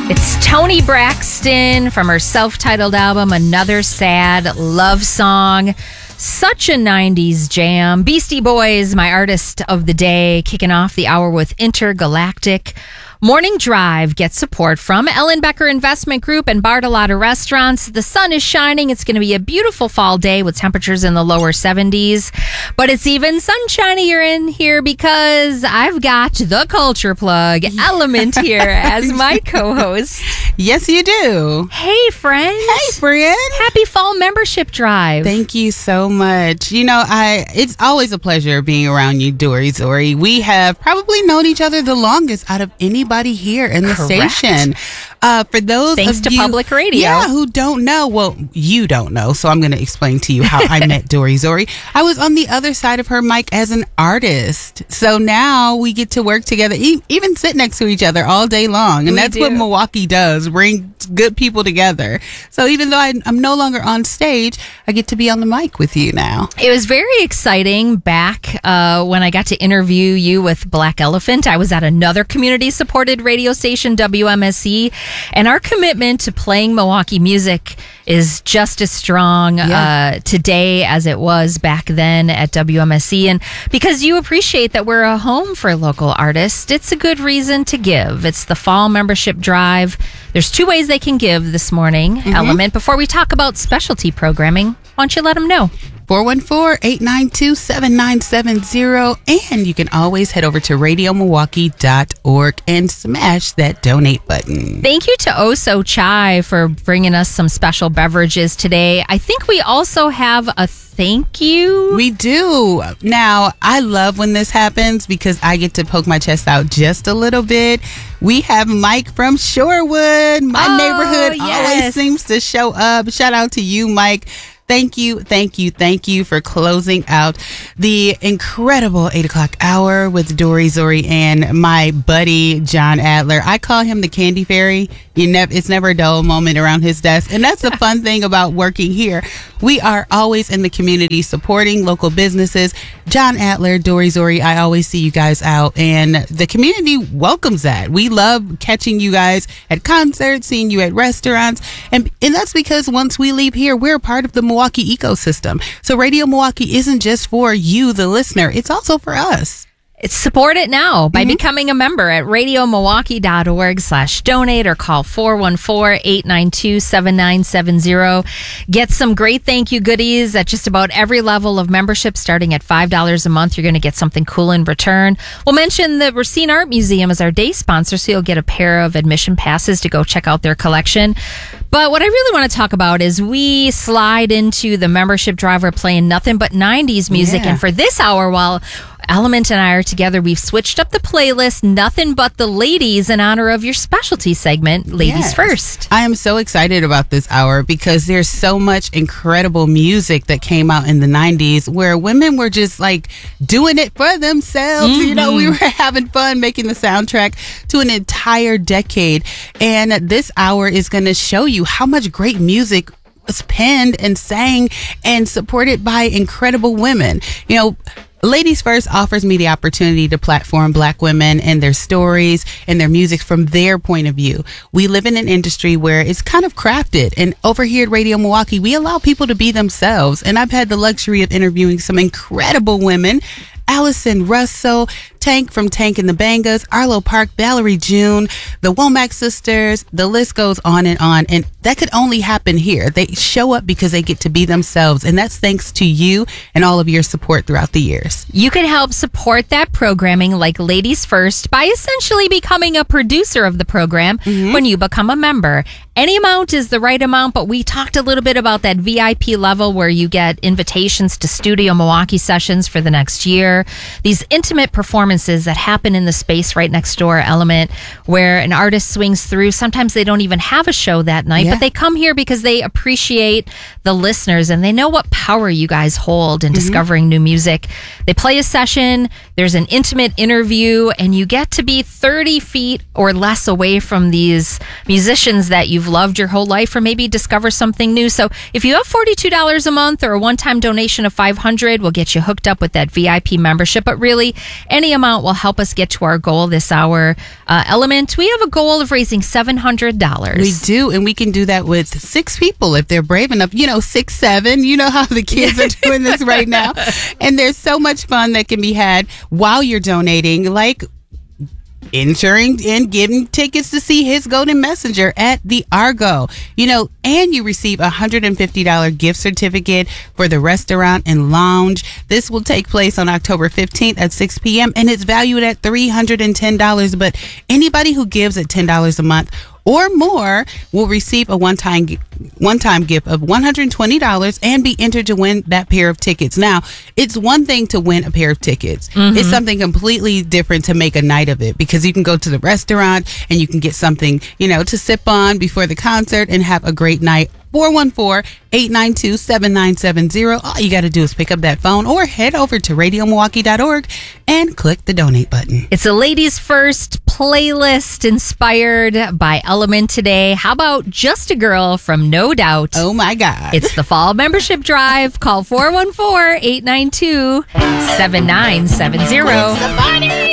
It's Toni Braxton from her self-titled album, Another Sad Love Song. Such a 90s jam. Beastie Boys, my artist of the day, kicking off the hour with Intergalactic. Morning Drive gets support from Ellenbecker Investment Group and Bartolotta Restaurants. The sun is shining. It's going to be a beautiful fall day with temperatures in the lower 70s. But it's even sunshinier in here because I've got the culture plug, Element, here as my co-host. Yes, you do. Hey, friend. Hey, friend. Happy fall membership drive. Thank you so much. You know, it's always a pleasure being around you, Dory Zori. We have probably known each other the longest out of anybody here in the station. For those Thanks of to you, public radio. Yeah, who don't know, well, you don't know, so I'm going to explain to you how I met Dory Zori. I was on the other side of her mic as an artist. So now we get to work together, even sit next to each other all day long. And that's what Milwaukee does, bring good people together. So even though I'm no longer on stage, I get to be on the mic with you now. It was very exciting back when I got to interview you with Black Elephant. I was at another community-supported radio station, WMSE, and our commitment to playing Milwaukee music is just as strong today as it was back then at WMSE. And because you appreciate that we're a home for local artists, it's a good reason to give. It's the fall membership drive. There's two ways they can give this morning, Element. Before we talk about specialty programming, why don't you let them know? 414-892-7970. And you can always head over to radiomilwaukee.org and smash that donate button. Thank you to Oso Chai for bringing us some special beverages today. I think we also have a thank you. We do. Now, I love when this happens because I get to poke my chest out just a little bit. We have Mike from Shorewood. My neighborhood always seems to show up. Shout out to you, Mike. Thank you for closing out the incredible 8 o'clock hour with Dory Zori and my buddy, John Adler. I call him the Candy Fairy. It's never a dull moment around his desk. And that's the fun thing about working here. We are always in the community supporting local businesses. John Adler, Dory Zori, I always see you guys out. And the community welcomes that. We love catching you guys at concerts, seeing you at restaurants. And that's because once we leave here, we're a part of the Milwaukee ecosystem. So Radio Milwaukee isn't just for you, the listener. It's also for us. Support it now by becoming a member at radiomilwaukee.org/donate or call 414-892-7970. Get some great thank you goodies at just about every level of membership. Starting at $5 a month, you're going to get something cool in return. We'll mention the Racine Art Museum as our day sponsor, so you'll get a pair of admission passes to go check out their collection. But what I really want to talk about is we slide into the membership drive. We're playing nothing but 90s music. And for this hour, while Element and I are together, we've switched up the playlist, nothing but the ladies, in honor of your specialty segment, Ladies First. I am so excited about this hour because there's so much incredible music that came out in the 90s where women were just like doing it for themselves. You know, we were having fun making the soundtrack to an entire decade. And this hour is going to show you how much great music was penned and sang and supported by incredible women. You know, Ladies First offers me the opportunity to platform Black women and their stories and their music from their point of view. We live in an industry where it's kind of crafted, and over here at Radio Milwaukee, we allow people to be themselves. And I've had the luxury of interviewing some incredible women. Allison Russell, Tank from Tank and the Bangas, Arlo Park, Valerie June, the Womack sisters, the list goes on. And that could only happen here. They show up because they get to be themselves. And that's thanks to you and all of your support throughout the years. You can help support that programming like Ladies First by essentially becoming a producer of the program when you become a member. Any amount is the right amount, but we talked a little bit about that VIP level where you get invitations to Studio Milwaukee sessions for the next year. These intimate performances that happen in the space right next door, Element, where an artist swings through. Sometimes they don't even have a show that night, but they come here because they appreciate the listeners and they know what power you guys hold in discovering new music. They play a session, there's an intimate interview, and you get to be 30 feet or less away from these musicians that you've loved your whole life, or maybe discover something new. So if you have $42 a month or a one-time donation of $500, we'll get you hooked up with that VIP membership. But really, any amount amount will help us get to our goal this hour. Element, we have a goal of raising $700. We do, and we can do that with 6 people if they're brave enough. 6, 7. You know how the kids are doing this right now. And there's so much fun that can be had while you're donating, like insuring and giving tickets to see His Golden Messenger at the Argo. And you receive a $150 gift certificate for the restaurant and lounge. This will take place on October 15th at 6 p.m. and it's valued at $310. But anybody who gives at $10 a month or more will receive a one-time gift of $120 and be entered to win that pair of tickets. Now, it's one thing to win a pair of tickets. Mm-hmm. It's something completely different to make a night of it, because you can go to the restaurant and you can get something, to sip on before the concert and have a great night. 414-892-7970. All you got to do is pick up that phone or head over to radiomilwaukee.org and click the donate button. It's a ladies first playlist inspired by Element today. How about Just a Girl from No Doubt? Oh my God. It's the fall membership drive. Call 414-892-7970. It's the party.